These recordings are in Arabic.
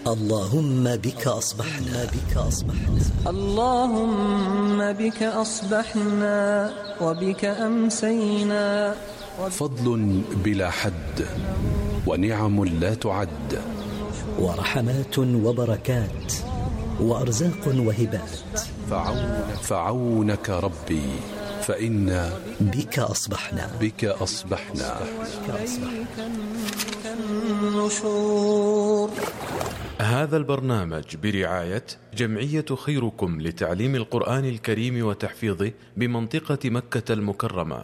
اللهم بك أصبحنا اللهم بك أصبحنا وبك أمسينا. فضل بلا حد ونعم لا تعد، ورحمات وبركات وأرزاق وهبات. فعونك ربي فإنا بك أصبحنا النشور. هذا البرنامج برعاية جمعية خيركم لتعليم القرآن الكريم وتحفيظه بمنطقة مكة المكرمة.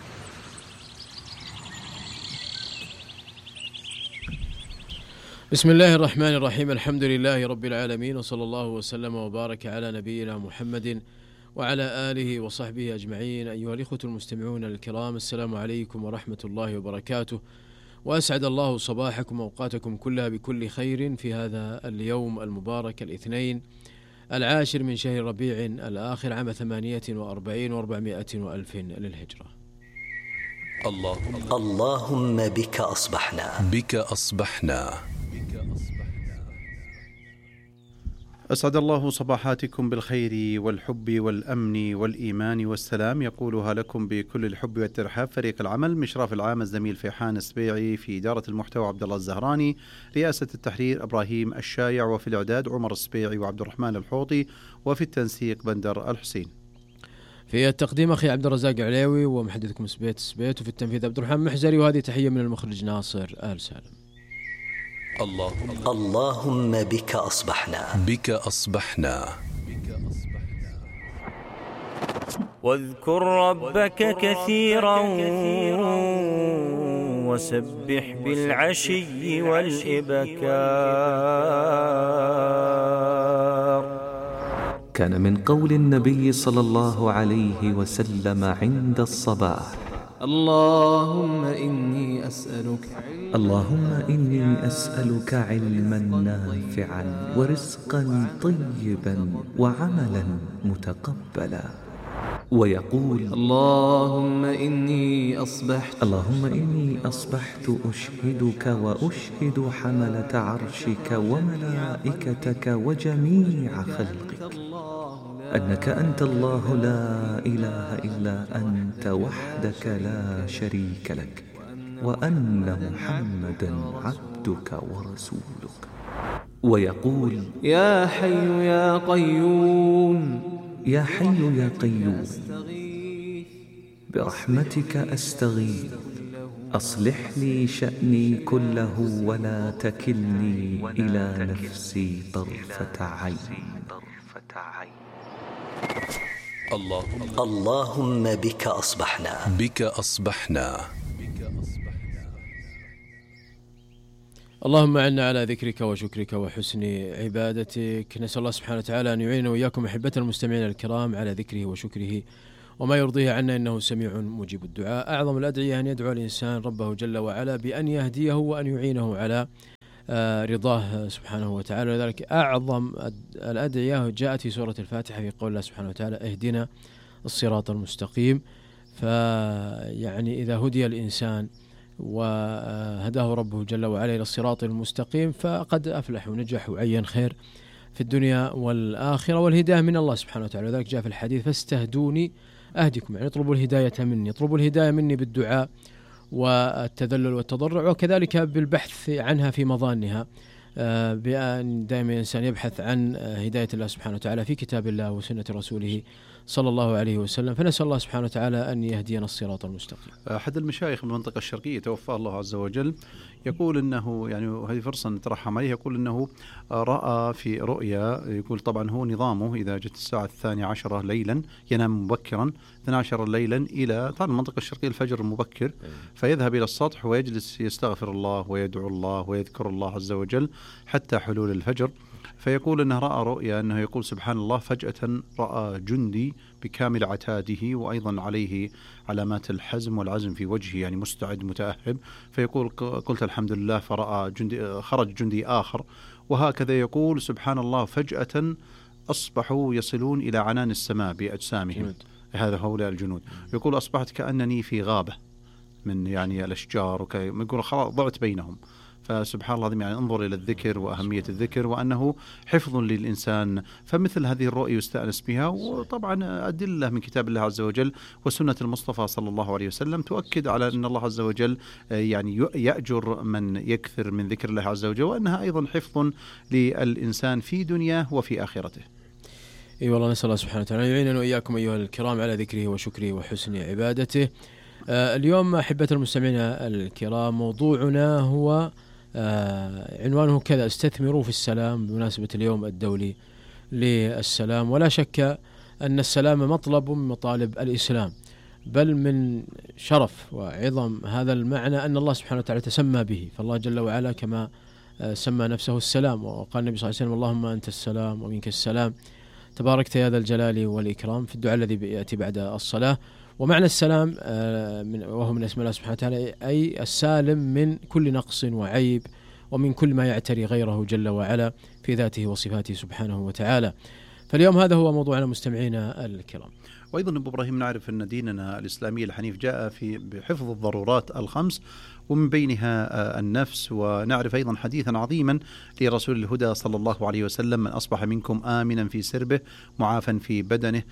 بسم الله الرحمن الرحيم، الحمد لله رب العالمين، وصلى الله وسلم وبارك على نبينا محمد وعلى آله وصحبه أجمعين. أيها الإخوة المستمعون الكرام، السلام عليكم ورحمة الله وبركاته، وأسعد الله صباحكم وأوقاتكم كلها بكل خير في هذا اليوم المبارك الاثنين 10 من شهر ربيع الآخر عام 48 و400 وألف للهجرة. اللهم بك أصبحنا. أسعد الله صباحاتكم بالخير والحب والأمن والإيمان والسلام، يقولها لكم بكل الحب والترحاب فريق العمل، مشراف العام الزميل فيحان السبيعي، في إدارة المحتوى عبد الله الزهراني، رئاسة التحرير إبراهيم الشايع، وفي الإعداد عمر السبيعي وعبد الرحمن الحوطي، وفي التنسيق بندر الحسين. في التقديم أخي عبد الرزاق عليوي، ومحدثكم سبيت، وفي التنفيذ عبد الرحمن محزري، وهذه تحية من المخرج ناصر آل سالم. اللهم بك أصبحنا. واذكر ربك كثيرا وسبح بالعشي والإبكار. كان من قول النبي صلى الله عليه وسلم عند الصباح: اللهم إني أسألك علما نافعا ورزقا طيبا وعملا متقبلا. ويقول: اللهم إني أصبحت أشهدك وأشهد حملة عرشك وملائكتك وجميع خلقك أنك أنت الله لا إله إلا أنت وحدك لا شريك لك، وأن محمدا عبدك ورسولك. ويقول: يا حي يا قيوم برحمتك أستغيث، أصلح لي شأني كله ولا تكلني إلى نفسي طرفة عين. اللهم بك أصبحنا. اللهم أعنا على ذكرك وشكرك وحسن عبادتك. نسأل الله سبحانه وتعالى أن يعيننا وإياكم أحبة المستمعين الكرام على ذكره وشكره وما يرضيه عنا، إنه سميع مجيب الدعاء. أعظم الأدعية أن يدعو الإنسان ربه جل وعلا بأن يهديه وأن يعينه على رضاه سبحانه وتعالى. ولذلك أعظم الأدعية جاءت في سورة الفاتحة في قول الله سبحانه وتعالى: اهدنا الصراط المستقيم. فيعني إذا هدي الإنسان وهداه ربه جل وعلا إلى الصراط المستقيم فقد أفلح ونجح وعين خير في الدنيا والآخرة، والهداية من الله سبحانه وتعالى. وذلك جاء في الحديث: فاستهدوني أهدكم، يعني اطلبوا الهداية مني، اطلبوا الهداية مني بالدعاء والتذلل والتضرع، وكذلك بالبحث عنها في مظانها، بأن دائما الإنسان يبحث عن هداية الله سبحانه وتعالى في كتاب الله وسنة رسوله صلى الله عليه وسلم. فنسأل الله سبحانه وتعالى أن يهدينا الصراط المستقيم. أحد المشايخ من المنطقة الشرقية توفاه الله عز وجل يقول إنه، يعني هذه فرصة نترحم عليه، يقول إنه رأى في رؤيا، يقول طبعا هو نظامه إذا جت الساعة 12 ليلا ينام مبكرا، 12 ليلا إلى طبعا المنطقة الشرقية الفجر المبكر، فيذهب إلى السطح ويجلس يستغفر الله ويدعو الله ويذكر الله عز وجل حتى حلول الفجر. فيقول أنه رأى رؤيا أنه يقول سبحان الله فجأة رأى جندي بكامل عتاده وأيضا عليه علامات الحزم والعزم في وجهه، يعني مستعد متأهب. فيقول قلت الحمد لله، فرأى جندي، خرج جندي آخر، وهكذا يقول سبحان الله فجأة أصبحوا يصلون إلى عنان السماء بأجسامهم، هذا هؤلاء الجنود. يقول أصبحت كأنني في غابة من يعني الأشجار، يقول خلاص ضعت بينهم. فسبحان الله يعني انظر إلى الذكر وأهمية الذكر وأنه حفظ للإنسان. فمثل هذه الرؤية يستأنس بها، وطبعا أدلة من كتاب الله عز وجل وسنة المصطفى صلى الله عليه وسلم تؤكد على أن الله عز وجل يعني يأجر من يكثر من ذكر الله عز وجل، وأنها أيضا حفظ للإنسان في دنياه وفي آخرته. اي والله، نسأل الله سبحانه وتعالى يعيننا وإياكم أيها الكرام على ذكره وشكره وحسن عبادته. اليوم أحبة المستمعين الكرام موضوعنا هو عنوانه كذا: استثمروا في السلام، بمناسبة اليوم الدولي للسلام. ولا شك أن السلام مطلب من مطالب الإسلام، بل من شرف وعظم هذا المعنى أن الله سبحانه وتعالى تسمى به. فالله جل وعلا كما سمى نفسه السلام، وقال النبي صلى الله عليه وسلم: اللهم أنت السلام ومنك السلام تباركت يا ذا الجلال والإكرام، في الدعاء الذي يأتي بعد الصلاة. ومعنى السلام وهو من اسم الله سبحانه وتعالى أي السالم من كل نقص وعيب ومن كل ما يعتري غيره جل وعلا في ذاته وصفاته سبحانه وتعالى. فاليوم هذا هو موضوعنا مستمعينا الكرام. وأيضا أبو إبراهيم نعرف أن ديننا الإسلامي الحنيف جاء بحفظ الضرورات الخمس، ومن بينها النفس. ونعرف أيضا حديثا عظيما لرسول الهدى صلى الله عليه وسلم: من أصبح منكم آمنا في سربه معافا في بدنه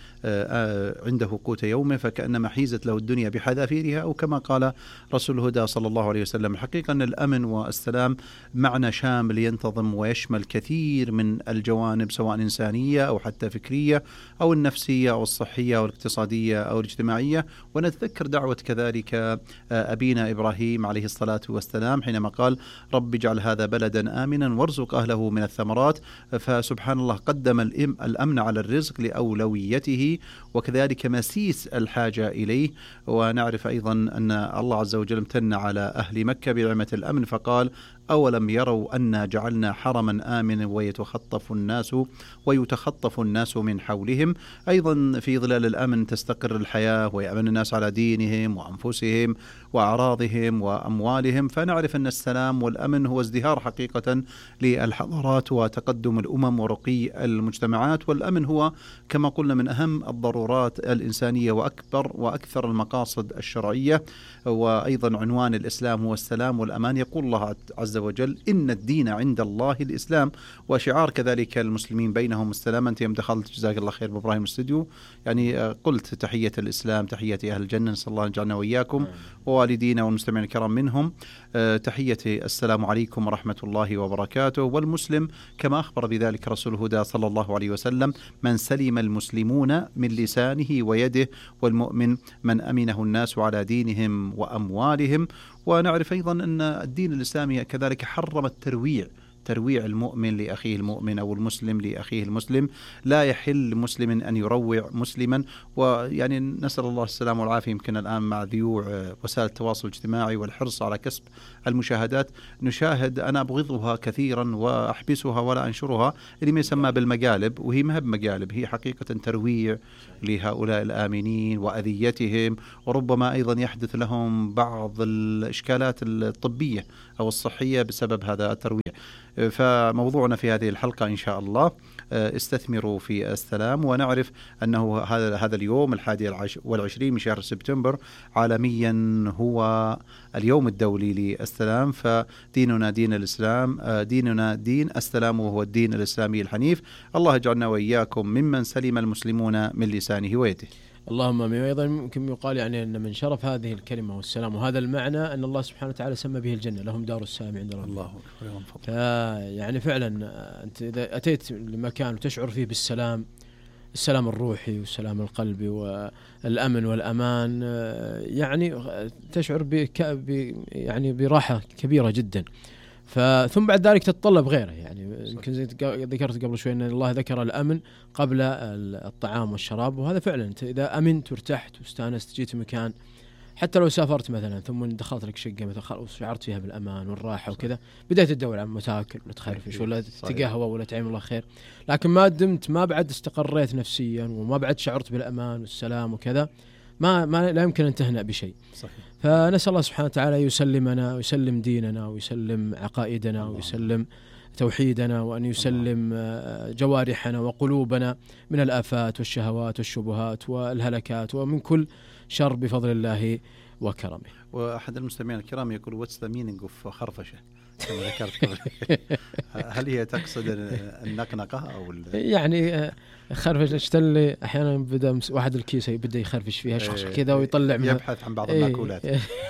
عنده قوت يومه فكأنما حيزت له الدنيا بحذافيرها، أو كما قال رسول الهدى صلى الله عليه وسلم. الحقيقة أن الأمن والسلام معنى شامل ينتظم ويشمل كثير من الجوانب، سواء إنسانية أو حتى فكرية أو النفسية أو الصحية أو الاقتصادية أو الاجتماعية. ونتذكر دعوة كذلك أبينا إبراهيم عليه الصلاة والسلام حينما قال: رب اجعل هذا بلدا آمنا وارزق أهله من الثمرات. فسبحان الله قدم الأمن على الرزق لأولويته، وكذلك مسيس الحاجة إليه. ونعرف أيضا أن الله عز وجل امتن على أهل مكة بنعمة الأمن فقال: أولم يروا أنا جعلنا حرما آمنا ويتخطف الناس من حولهم. أيضا في ظلال الأمن تستقر الحياة ويأمن الناس على دينهم وأنفسهم وأعراضهم وأموالهم. فنعرف أن السلام والأمن هو ازدهار حقيقة للحضارات وتقدم الأمم ورقي المجتمعات. والأمن هو كما قلنا من أهم الضرورات الإنسانية وأكثر المقاصد الشرعية. وأيضا عنوان الإسلام هو السلام والأمان. يقول الله عز وجل: إن الدين عند الله الإسلام. وشعار كذلك المسلمين بينهم السلام. أنت يوم دخلت جزاك الله خير بإبراهيم الاستوديو يعني قلت تحية الإسلام تحية أهل الجنة، نسأل الله أن يجعلنا وإياكم ووالدينا والمستمعين الكرام منهم. تحية السلام عليكم ورحمة الله وبركاته. والمسلم كما أخبر بذلك رسول الهدى صلى الله عليه وسلم: من سلم المسلمون من لسانه ويده، والمؤمن من أمنه الناس على دينهم وأموالهم. ونعرف أيضا أن الدين الإسلامي كذلك حرم ترويع المؤمن لأخيه المؤمن أو المسلم لأخيه المسلم. لا يحل مسلم أن يروع مسلما. ويعني نسأل الله السلامة والعافية. يمكن الآن مع ذيوع وسائل التواصل الاجتماعي والحرص على كسب المشاهدات نشاهد أنا أبغضها كثيرا وأحبسها ولا أنشرها اللي ما يسمى بالمقالب، وهي ما هي بمقالب، هي حقيقة ترويع لهؤلاء الآمنين وأذيتهم، وربما أيضا يحدث لهم بعض الإشكالات الطبية أو الصحية بسبب هذا الترويع. فموضوعنا في هذه الحلقة إن شاء الله استثمروا في السلام. ونعرف أنه هذا اليوم 21 من شهر سبتمبر عالميا هو اليوم الدولي للسلام. فديننا دين الإسلام، ديننا دين السلام وهو الدين الإسلامي الحنيف. الله يجعلنا وإياكم ممن سلم المسلمون من لسانه ويده. اللهم امين. وايضا ممكن يقال يعني ان من شرف هذه الكلمه والسلام وهذا المعنى ان الله سبحانه وتعالى سمى به الجنه، لهم دار السلام عند ربهم. الله اكبر. يعني فعلا انت اذا اتيت لمكان وتشعر فيه بالسلام، السلام الروحي والسلام القلبي والامن والامان، يعني تشعر يعني براحه كبيره جدا. ثم بعد ذلك تتطلب غيره. يعني يمكن زي ذكرت قبل شوي ان الله ذكر الامن قبل الطعام والشراب، وهذا فعلا انت اذا امنت وارتحت واستانست جيت مكان، حتى لو سافرت مثلا ثم دخلت لك شقه مثلا وشعرت فيها بالامان والراحه وكذا، بدايه تدور على متاكل ولا تخرفش ولا تقهوى ولا تعين الله خير. لكن ما دمت ما بعد استقريت نفسيا وما بعد شعرت بالامان والسلام وكذا، ما لا يمكن ان تهنأ بشيء. صحيح. فنسأل الله سبحانه وتعالى يسلمنا ويسلم ديننا ويسلم عقائدنا ويسلم توحيدنا، وأن يسلم جوارحنا وقلوبنا من الآفات والشهوات والشبهات والهلكات ومن كل شر بفضل الله وكرمه. وأحد المستمعين الكرام يقول: What's the meaning of خرفشة؟ كما ذكرت. هل هي تقصد النقنقة أو يعني خرفش اشتلي أحيانا بدأ واحد الكيسة بدأ يخرفش فيها شخص كذا ويطلع منها يبحث عن بعض المأكولات.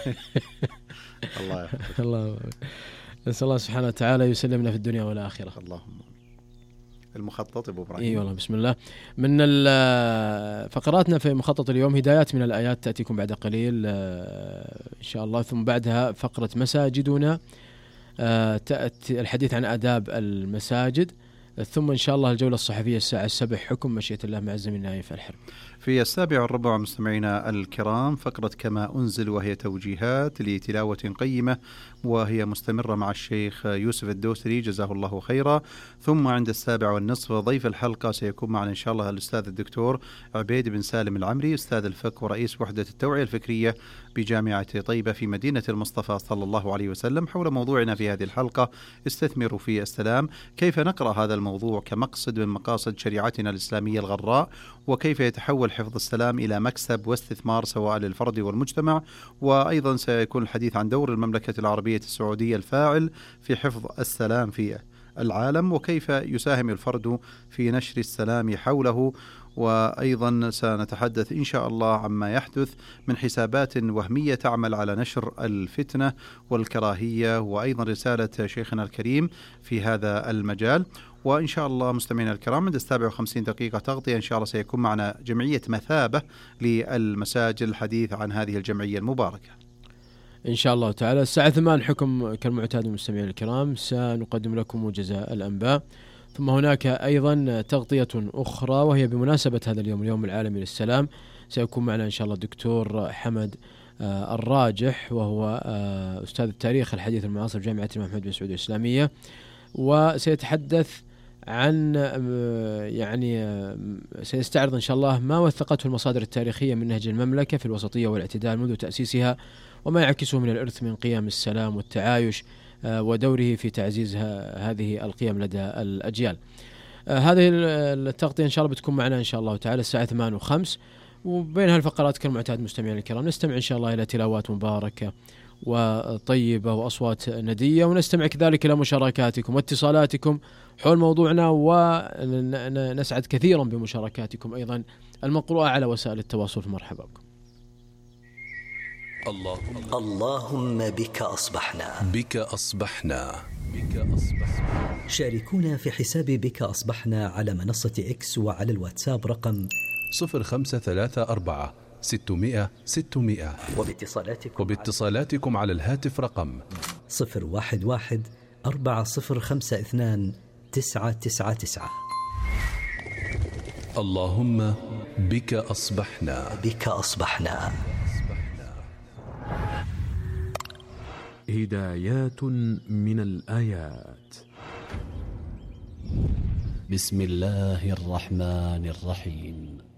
الله يحفظك. الله نسأل الله سبحانه وتعالى يسلمنا في الدنيا والآخرة. اللهم. المخطط أبو إبراهيم. اي والله بسم الله. من فقراتنا في مخطط اليوم هدايات من الآيات تأتيكم بعد قليل إن شاء الله، ثم بعدها فقرة مساجدنا تأتي الحديث عن آداب المساجد، ثم إن شاء الله الجولة الصحفية الساعة 7 حكم مشيئة الله مع الزميل نايف الحرب. في 7:15 مستمعينا الكرام فقرة كما أنزل، وهي توجيهات لتلاوة قيمة وهي مستمرة مع الشيخ يوسف الدوسري جزاه الله خيرا. ثم عند 7:15 ضيف الحلقة سيكون معنا إن شاء الله الأستاذ الدكتور عبيد بن سالم العمري، أستاذ الفقه ورئيس وحدة التوعية الفكرية بجامعة طيبة في مدينة المصطفى صلى الله عليه وسلم، حول موضوعنا في هذه الحلقة استثمروا في السلام، كيف نقرأ هذا الموضوع كمقصد من مقاصد شريعتنا الإسلامية الغراء، وكيف يتحول حفظ السلام إلى مكسب واستثمار سواء للفرد والمجتمع. وأيضا سيكون الحديث عن دور المملكة العربية السعودية الفاعل في حفظ السلام في العالم، وكيف يساهم الفرد في نشر السلام حوله. وأيضا سنتحدث إن شاء الله عما يحدث من حسابات وهمية تعمل على نشر الفتنة والكراهية، وأيضا رسالة شيخنا الكريم في هذا المجال. وإن شاء الله مستمعينا الكرام عند 57 دقيقة تغطية إن شاء الله سيكون معنا جمعية مثابة للمساجد، الحديث عن هذه الجمعية المباركة إن شاء الله تعالى. الساعة 8 حكم كالمعتاد مستمعين الكرام سنقدم لكم موجز الأنباء، ثم هناك أيضا تغطية أخرى وهي بمناسبة هذا اليوم العالمي للسلام. سيكون معنا إن شاء الله الدكتور حمد الراجح، وهو أستاذ التاريخ الحديث المعاصر بجامعة الإمام محمد بن سعود الإسلامية، وسيتحدث عن سيستعرض إن شاء الله ما وثقته المصادر التاريخية من نهج المملكة في الوسطية والاعتدال منذ تأسيسها، وما يعكسه من الإرث من قيم السلام والتعايش ودوره في تعزيز هذه القيم لدى الأجيال. هذه التغطية إن شاء الله بتكون معنا إن شاء الله تعالى الساعة 8:05، وبين هالفقرات كالمعتاد مستمعين الكرام نستمع إن شاء الله إلى تلاوات مباركة وطيبة وأصوات ندية، ونستمع كذلك إلى مشاركاتكم واتصالاتكم حول موضوعنا، ونسعد كثيرا بمشاركاتكم أيضا المقروءة على وسائل التواصل. مرحبا بكم. اللهم بك أصبحنا. بك أصبحنا. شاركونا في حساب بك أصبحنا على منصة إكس وعلى الواتساب رقم 0534 600 600، وباتصالاتكم على الهاتف رقم 011 4052 999. اللهم بك أصبحنا. بك أصبحنا. هدايات من الآيات. بسم الله الرحمن الرحيم.